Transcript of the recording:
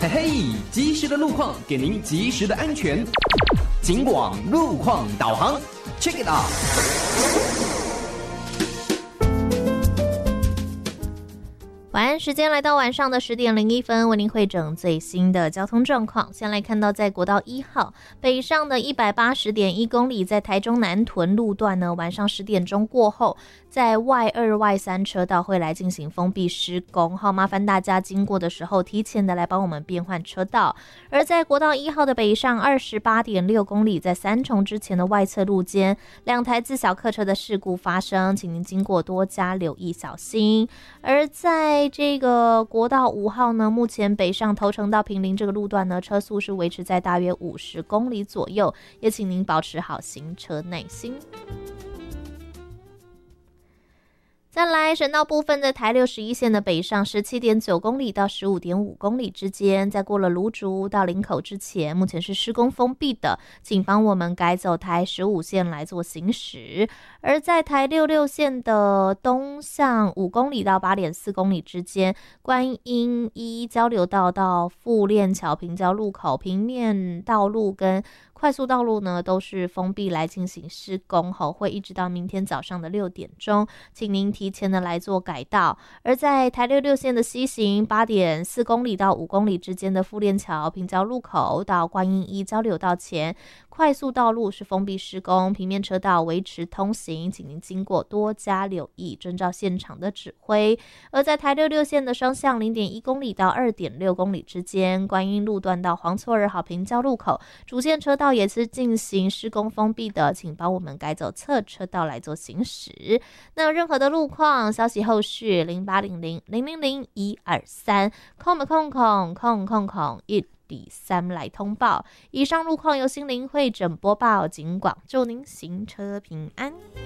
嘿嘿，及时的路况给您及时的安全。警广路况导航 ，Check it out。 晚安时间来到晚上的10:01，为您汇整最新的交通状况。先来看到在国道1号北上的180.1公里，在台中南屯路段呢，晚上10点钟过后，在Y2、Y3车道会来进行封闭施工，好，麻烦大家经过的时候提前的来帮我们变换车道。而在国道1号的北上28.6公里，在三重之前的外侧路间，2台自小客车的事故发生，请您经过多加留意小心。而在这个国道5号呢，目前北上头城到坪林这个路段呢，车速是维持在大约50公里左右，也请您保持好行车耐心。再来，省道部分的台61线的北上17.9公里到15.5公里之间，在过了芦竹到林口之前，目前是施工封闭的，请帮我们改走台15线来做行驶。而在台66线的东向5公里到8.4公里之间，观音一交流道到富链桥平交路口平面道路跟快速道路呢，都是封闭来进行施工后，会一直到明天早上的6点钟，请您提前的来做改道。而在台66线的西行8.4公里到5公里之间的富链桥平交路口到观音一交流道前，快速道路是封闭施工，平面车道维持通行，请您经过多加留意，遵照现场的指挥。而在台66线的双向0.1公里到2.6公里之间，观音路段到黄厝2号平交路口，主线车道也是进行施工封闭的，请帮我们改走侧车道来做行驶。那有任何的路况消息，后续0800-000-1231来通报。以上路况由心灵会诊播报，警广祝您行车平安。